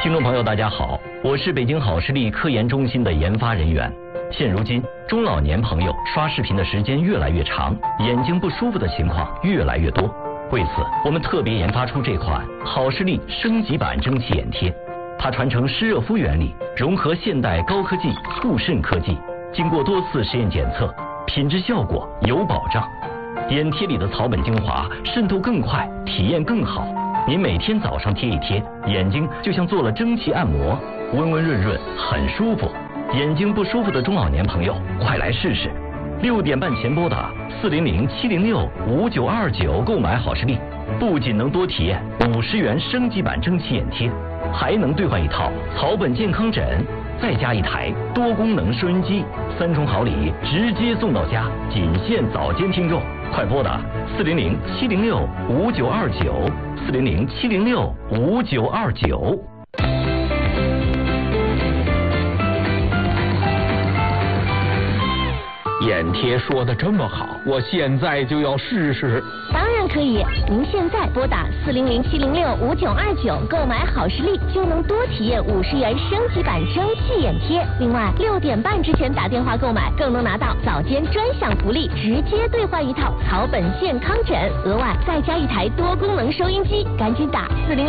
听众朋友，大家好，我是北京好视力科研中心的研发人员。现如今，中老年朋友刷视频的时间越来越长，眼睛不舒服的情况越来越多。为此，我们特别研发出这款好视力升级版蒸汽眼贴。它传承湿热敷原理，融合现代高科技护肾科技，经过多次实验检测，品质效果有保障。眼贴里的草本精华渗透更快，体验更好。您每天早上贴一贴，眼睛就像做了蒸汽按摩，温温润润，很舒服。眼睛不舒服的中老年朋友，快来试试！6点半前拨打400-706-5929购买好视力，不仅能多体验50元升级版蒸汽眼贴，还能兑换一套草本健康枕，再加一台多功能收音机，3重好礼直接送到家，仅限早间听众。快拨打400-706-5929，400-706-5929。 眼贴说的这么好，我现在就要试试。 当然可以，您现在拨打400-706-5929购买好视力，就能多体验50元升级版蒸汽眼贴。另外，6点半之前打电话购买，更能拿到早间专享福利，直接兑换一套草本健康枕，额外再加一台多功能收音机。赶紧打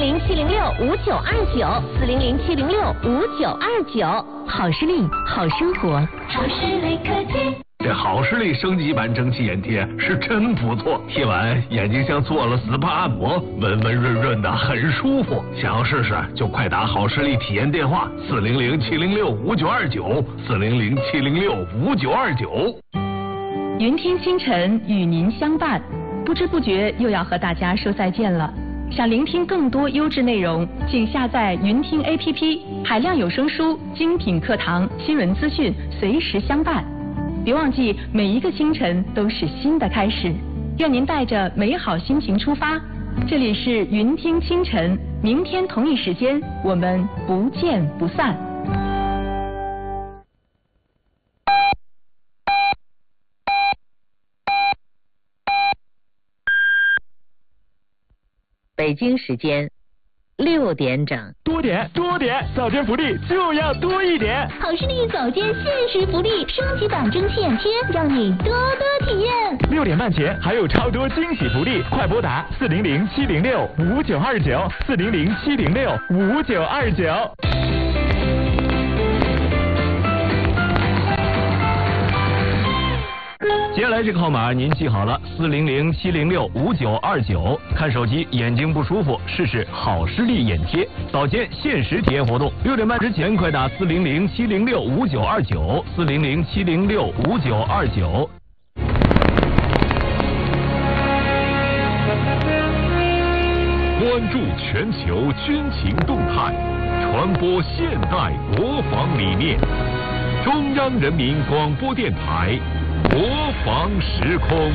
400-706-5929，400-706-5929。好视力，好生活，好视力科技。 这好视力升级版蒸汽眼贴是真不错，贴完眼睛像做了 SPA 按摩，温温润润的，很舒服。想要试试就快打好视力体验电话400-706-5929，400-706-5929。 云听清晨与您相伴，不知不觉又要和大家说再见了。想聆听更多优质内容，请下载云听 APP， 海量有声书、精品课堂、新闻资讯，随时相伴。别忘记，每一个清晨都是新的开始。愿您带着美好心情出发。这里是云听清晨，明天同一时间我们不见不散。 北京时间6点整， 多点，早间福利就要多一点。 好视力早间限时福利，升级版蒸汽眼贴，让你多多体验。 6点半前还有超多惊喜福利，快拨打400-706-5929， 400-706-5929。 接下来这个号码您记好了，400-706-5929。看手机眼睛不舒服，试试好视力眼贴，早间限时体验活动。6点半之前快打400-706-5929， 400-706-5929。 关注全球军情动态，传播现代国防理念。中央人民广播电台国防时空。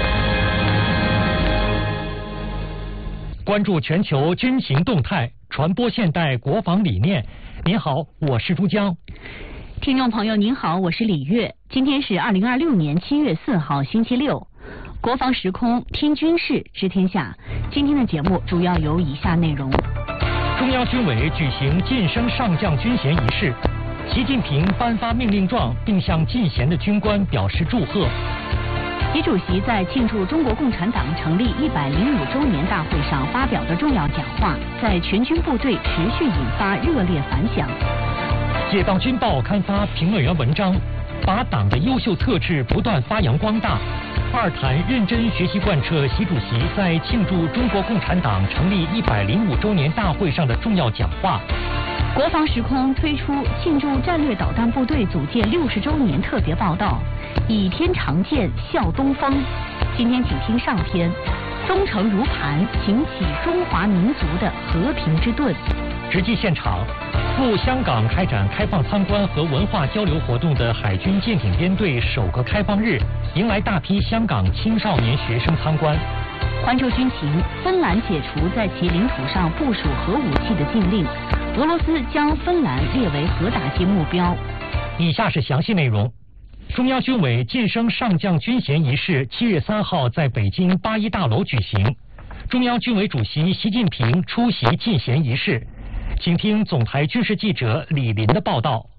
关注全球军情动态，传播现代国防理念。您好，我是珠江。 听众朋友您好，我是李月。今天是2026年7月4号星期六，国防时空听军事知天下。今天的节目主要有以下内容： 中央军委举行晋升上将军衔仪式，习近平颁发命令状，并向进衔的军官表示祝贺。 习主席在庆祝中国共产党成立105周年大会上发表的重要讲话，在全军部队持续引发热烈反响。 解放军报刊发评论员文章，把党的优秀特质不断发扬光大。2谈认真学习贯彻习主席在庆祝中国共产党成立105周年大会上的重要讲话。 国防时空推出庆祝战略导弹部队组建60周年特别报道，倚天长剑笑东风。今天请听上篇，忠诚如磐，擎起中华民族的和平之盾。 直击现场，赴香港开展开放参观和文化交流活动的海军舰艇编队首个开放日，迎来大批香港青少年学生参观。 环球军情，芬兰解除在其领土上部署核武器的禁令，俄罗斯将芬兰列为核打击目标。 以下是详细内容。中央军委晋升上将军衔仪式7月3号在北京81大楼举行，中央军委主席习近平出席晋衔仪式。 请听总台军事记者李林的报道。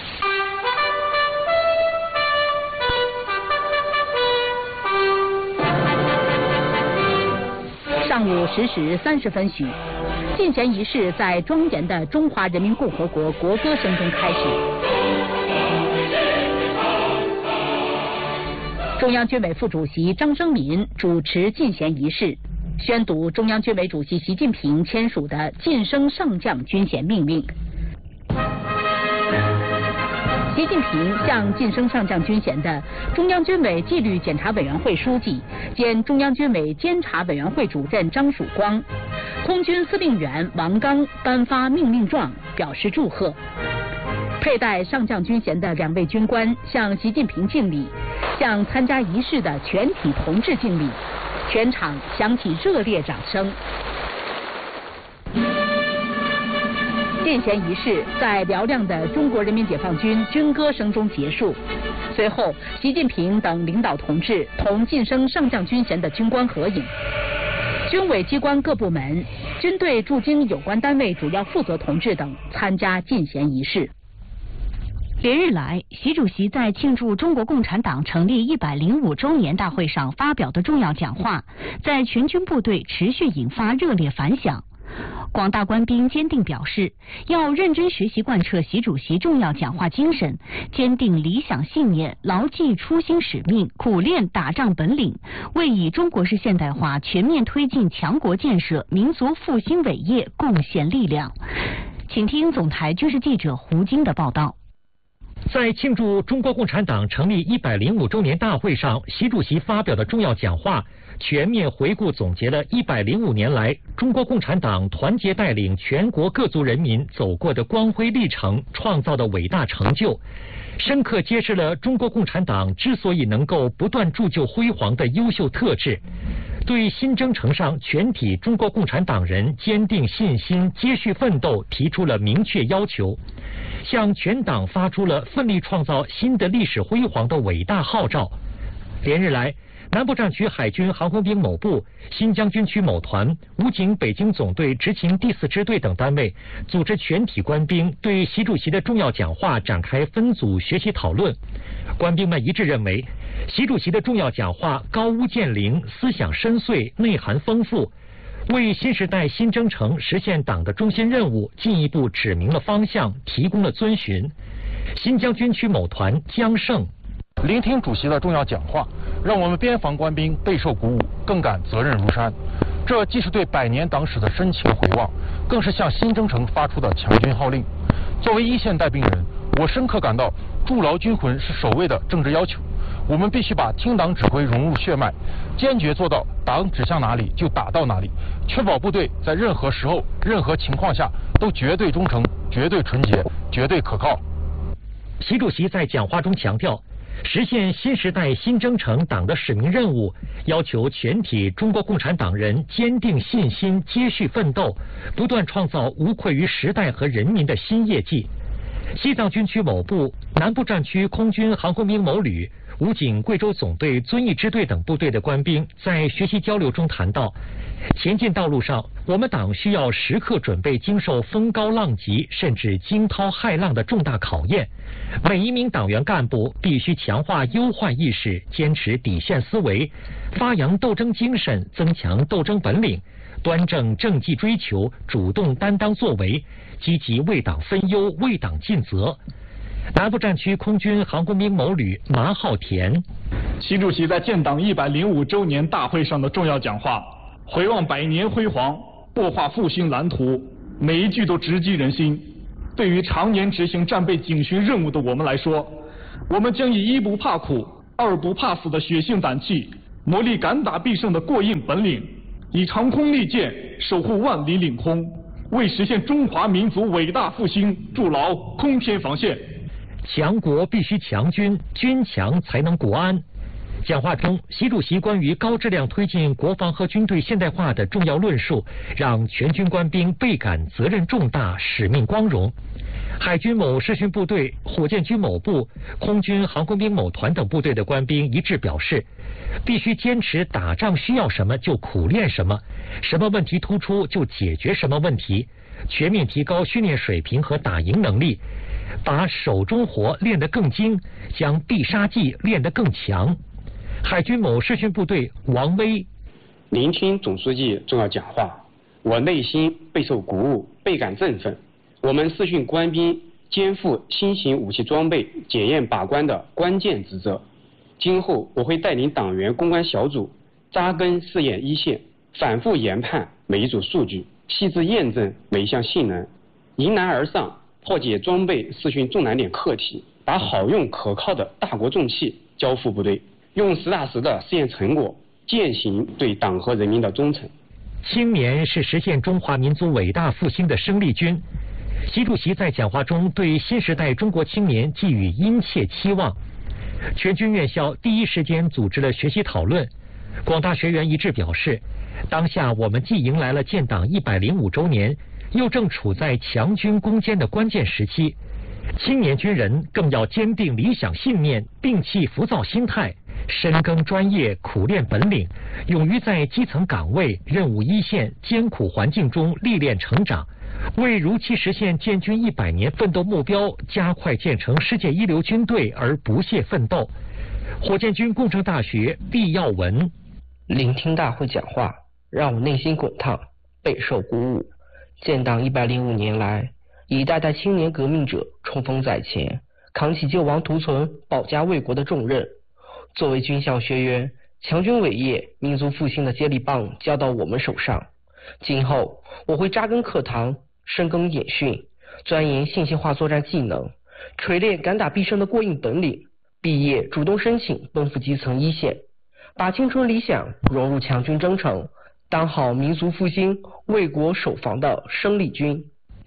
上午10时30分许，进衔仪式在庄严的中华人民共和国国歌声中开始。中央军委副主席张生民主持进衔仪式，宣读中央军委主席习近平签署的晋升上将军衔命令。习近平向晋升上将军衔的中央军委纪律检查委员会书记兼中央军委监察委员会主任张曙光、空军司令员王刚颁发命令状，表示祝贺。佩戴上将军衔的2位军官向习近平敬礼，向参加仪式的全体同志敬礼，全场响起热烈掌声。进衔仪式在嘹亮的中国人民解放军军歌声中结束。随后，习近平等领导同志同晋升上将军衔的军官合影。军委机关各部门、军队驻京有关单位主要负责同志等参加进衔仪式。 连日来，习主席在庆祝中国共产党成立105周年大会上发表的重要讲话，在全军部队持续引发热烈反响。广大官兵坚定表示，要认真学习贯彻习主席重要讲话精神，坚定理想信念，牢记初心使命，苦练打仗本领，为以中国式现代化全面推进强国建设、民族复兴伟业贡献力量。请听总台军事记者胡晶的报道。 在庆祝中国共产党成立105周年大会上，习主席发表的重要讲话全面回顾总结了105年来中国共产党团结带领全国各族人民走过的光辉历程，创造的伟大成就，深刻揭示了中国共产党之所以能够不断铸就辉煌的优秀特质，对新征程上全体中国共产党人坚定信心、接续奋斗提出了明确要求，向全党发出了奋力创造新的历史辉煌的伟大号召。连日来，南部战区海军航空兵某部、新疆军区某团、武警北京总队执勤第4支队等单位组织全体官兵对习主席的重要讲话展开分组学习讨论。官兵们一致认为，习主席的重要讲话高屋建瓴，思想深邃，内涵丰富，为新时代新征程实现党的中心任务进一步指明了方向，提供了遵循。新疆军区某团江胜： 聆听主席的重要讲话，让我们边防官兵备受鼓舞，更感责任如山。这既是对100年党史的深情回望，更是向新征程发出的强军号令。作为一线带兵人，我深刻感到筑牢军魂是首位的政治要求。我们必须把听党指挥融入血脉，坚决做到党指向哪里就打到哪里，确保部队在任何时候、任何情况下都绝对忠诚、绝对纯洁、绝对可靠。 习主席在讲话中强调，实现新时代新征程党的使命任务，要求全体中国共产党人坚定信心，接续奋斗，不断创造无愧于时代和人民的新业绩。西藏军区某部、南部战区空军航空兵某旅、武警贵州总队遵义支队等部队的官兵在学习交流中谈到，前进道路上，我们党需要时刻准备经受风高浪急甚至惊涛骇浪的重大考验。每一名党员干部必须强化忧患意识，坚持底线思维，发扬斗争精神，增强斗争本领，端正政绩追求，主动担当作为，积极为党分忧，为党尽责。南部战区空军航空兵某旅马浩田： 习主席在建党105周年大会上的重要讲话，回望100年辉煌，擘画复兴蓝图，每一句都直击人心。对于常年执行战备警巡任务的我们来说，我们将以1不怕苦、2不怕死的血性胆气，磨砺敢打必胜的过硬本领，以长空利剑守护万里领空，为实现中华民族伟大复兴筑牢空天防线。 强国必须强军，军强才能国安。讲话中，习主席关于高质量推进国防和军队现代化的重要论述，让全军官兵倍感责任重大、使命光荣。海军某视训部队、火箭军某部、空军航空兵某团等部队的官兵一致表示，必须坚持打仗需要什么就苦练什么，什么问题突出就解决什么问题， 全面提高训练水平和打赢能力，把手中活练得更精，将必杀技练得更强。海军某视讯部队王威： 聆听总书记重要讲话，我内心备受鼓舞，倍感振奋。我们视讯官兵肩负新型武器装备检验把关的关键职责。今后我会带领党员公关小组扎根试验一线，反复研判每一组数据，细致验证每一项性能，迎难而上，破解装备视讯重难点课题，把好用可靠的大国重器交付部队，用实打实的试验成果践行对党和人民的忠诚。 青年是实现中华民族伟大复兴的生力军。习主席在讲话中对新时代中国青年寄予殷切期望。全军院校第一时间组织了学习讨论，广大学员一致表示，当下我们既迎来了建党105周年，又正处在强军攻坚的关键时期。青年军人更要坚定理想信念，摒弃浮躁心态，深耕专业，苦练本领，勇于在基层岗位、任务一线、艰苦环境中历练成长，为如期实现建军100年奋斗目标，加快建成世界一流军队而不懈奋斗。火箭军工程大学毕耀文： 聆听大会讲话，让我内心滚烫，备受鼓舞。建党105年来，一代代青年革命者冲锋在前，扛起救亡图存、保家卫国的重任。作为军校学员，强军伟业、民族复兴的接力棒交到我们手上。今后我会扎根课堂，深耕演训，钻研信息化作战技能，锤炼敢打必胜的过硬本领。毕业主动申请奔赴基层一线，把青春理想融入强军征程，当好民族复兴、为国守防的生力军。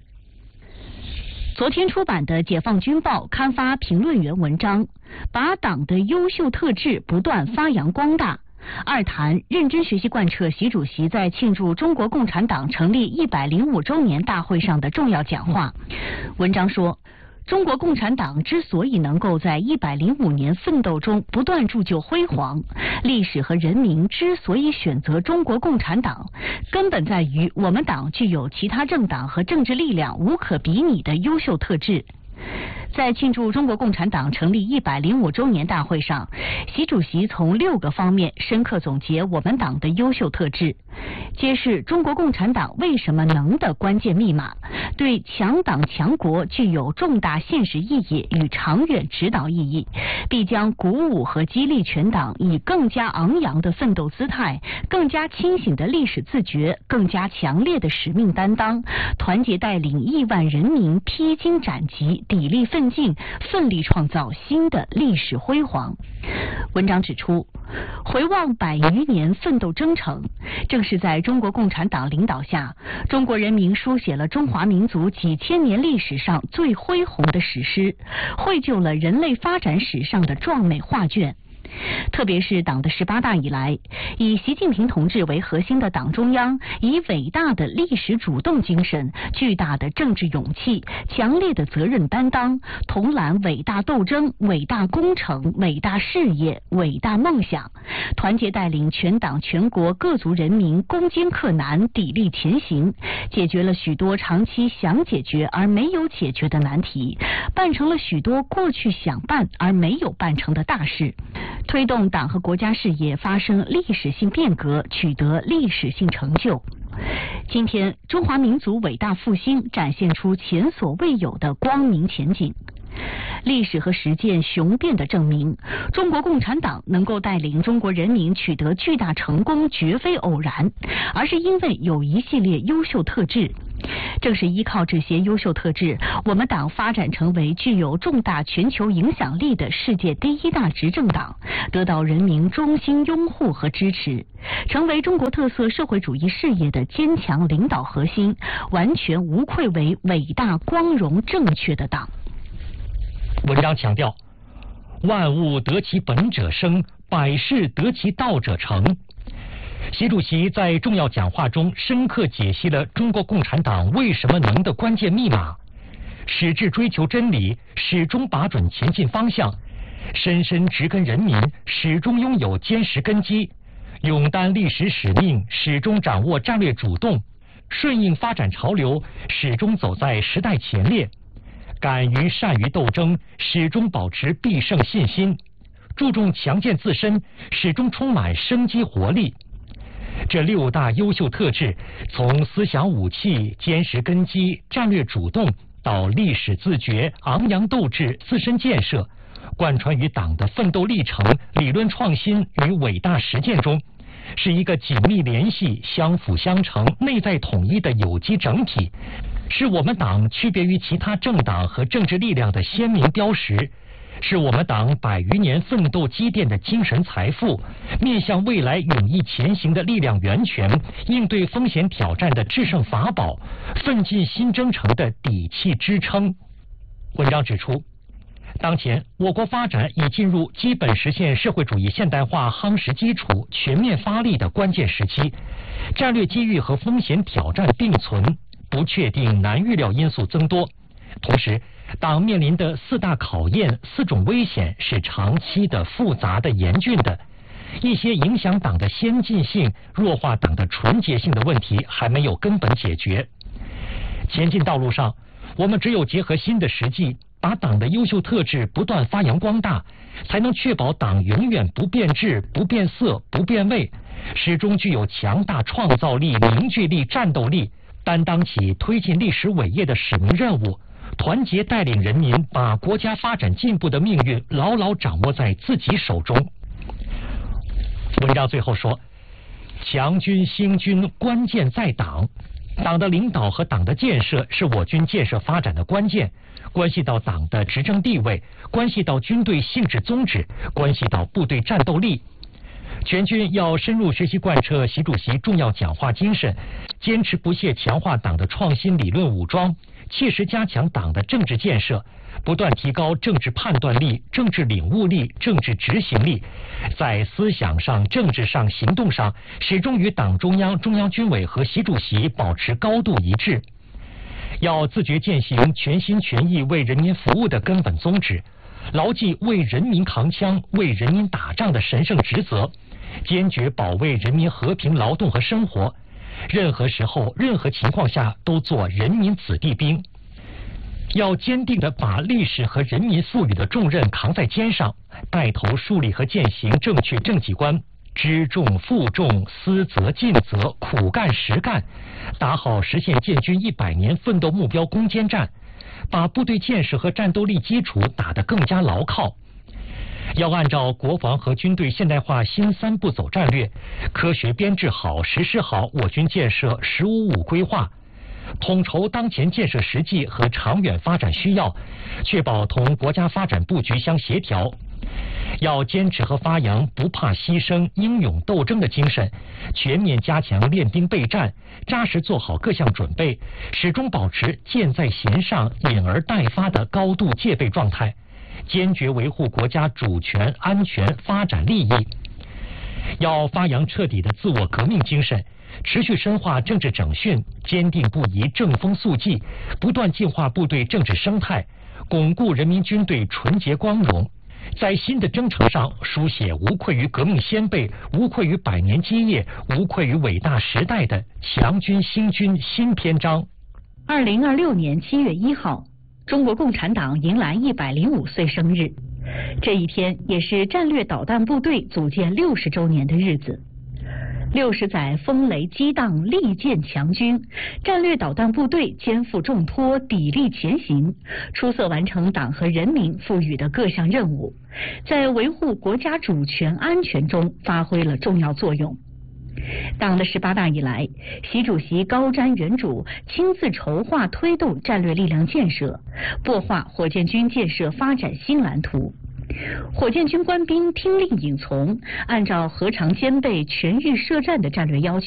昨天出版的《解放军报》刊发评论员文章，把党的优秀特质不断发扬光大。二谈认真学习贯彻习主席在庆祝中国共产党成立105周年大会上的重要讲话。文章说，中国共产党之所以能够在105年奋斗中不断铸就辉煌，历史和人民之所以选择中国共产党，根本在于我们党具有其他政党和政治力量无可比拟的优秀特质。在庆祝中国共产党成立105周年大会上，习主席从6个方面深刻总结我们党的优秀特质，揭示中国共产党为什么能的关键密码，对强党强国具有重大现实意义与长远指导意义，必将鼓舞和激励全党以更加昂扬的奋斗姿态、更加清醒的历史自觉、更加强烈的使命担当，团结带领亿万人民披荆斩棘、砥砺奋进，奋力创造新的历史辉煌。文章指出，回望100余年奋斗征程，正是在中国共产党领导下，中国人民书写了中华民族几千年历史上最恢宏的史诗，绘就了人类发展史上的壮美画卷。特别是党的18大以来，以习近平同志为核心的党中央，以伟大的历史主动精神、巨大的政治勇气、强烈的责任担当，统揽伟大斗争、伟大工程、伟大事业、伟大梦想，团结带领全党全国各族人民攻坚克难、砥砺前行，解决了许多长期想解决而没有解决的难题，办成了许多过去想办而没有办成的大事，推动党和国家事业发生历史性变革，取得历史性成就。今天，中华民族伟大复兴展现出前所未有的光明前景。历史和实践雄辩地证明，中国共产党能够带领中国人民取得巨大成功，绝非偶然，而是因为有一系列优秀特质。正是依靠这些优秀特质，我们党发展成为具有重大全球影响力的世界第1大执政党，得到人民衷心拥护和支持，成为中国特色社会主义事业的坚强领导核心，完全无愧为伟大、光荣、正确的党。 文章强调，万物得其本者生，百事得其道者成。习主席在重要讲话中深刻解析了中国共产党为什么能的关键密码，矢志追求真理，始终把准前进方向，深深植根人民，始终拥有坚实根基，勇担历史使命，始终掌握战略主动， 顺应发展潮流，始终走在时代前列，敢于善于斗争，始终保持必胜信心，注重强健自身，始终充满生机活力。这6大优秀特质，从思想武器、坚实根基、战略主动，到历史自觉、昂扬斗志、自身建设，贯穿于党的奋斗历程、理论创新与伟大实践中，是一个紧密联系、相辅相成、内在统一的有机整体，是我们党区别于其他政党和政治力量的鲜明标识，是我们党100余年奋斗积淀的精神财富，面向未来勇毅前行的力量源泉，应对风险挑战的制胜法宝，奋进新征程的底气支撑。文章指出，当前我国发展已进入基本实现社会主义现代化夯实基础、全面发力的关键时期，战略机遇和风险挑战并存，不确定难预料因素增多。同时，党面临的4大考验、4种危险是长期的、复杂的、严峻的，一些影响党的先进性、弱化党的纯洁性的问题还没有根本解决。前进道路上，我们只有结合新的实际，把党的优秀特质不断发扬光大，才能确保党永远不变质、不变色、不变味，始终具有强大创造力、凝聚力、战斗力，担当起推进历史伟业的使命任务，团结带领人民把国家发展进步的命运牢牢掌握在自己手中。文章最后说，强军兴军关键在党，党的领导和党的建设是我军建设发展的关键，关系到党的执政地位，关系到军队性质宗旨，关系到部队战斗力。全军要深入学习贯彻习主席重要讲话精神，坚持不懈强化党的创新理论武装，切实加强党的政治建设，不断提高政治判断力、政治领悟力、政治执行力，在思想上、政治上、行动上，始终与党中央、中央军委和习主席保持高度一致。要自觉践行全心全意为人民服务的根本宗旨，牢记为人民扛枪、为人民打仗的神圣职责，坚决保卫人民和平劳动和生活，任何时候、任何情况下都做人民子弟兵。要坚定地把历史和人民赋予的重任扛在肩上，带头树立和践行正确政绩观，知重负重、思责尽责、苦干实干，打好实现建军100年奋斗目标攻坚战，把部队建设和战斗力基础打得更加牢靠。要按照国防和军队现代化新3步走战略，科学编制好、实施好我军建设“15-5”规划，统筹当前建设实际和长远发展需要，确保同国家发展布局相协调。要坚持和发扬不怕牺牲、英勇斗争的精神，全面加强练兵备战，扎实做好各项准备，始终保持箭在弦上、引而待发的高度戒备状态，坚决维护国家主权、安全、发展利益。要发扬彻底的自我革命精神，持续深化政治整训，坚定不移正风肃纪，不断净化部队政治生态，巩固人民军队纯洁光荣，在新的征程上书写无愧于革命先辈、无愧于100年基业、无愧于伟大时代的强军兴军新篇章。 2026年7月1号，中国共产党迎来105岁生日，这一天也是战略导弹部队组建60周年的日子。60载风雷激荡，力荐强军，战略导弹部队肩负重托，砥砺前行，出色完成党和人民赋予的各项任务，在维护国家主权安全中发挥了重要作用。党的18大以来，习主席高瞻远瞩，亲自筹划推动战略力量建设，擘画火箭军建设发展新蓝图。火箭军官兵听令引从，按照核常兼备、全域设战的战略要求，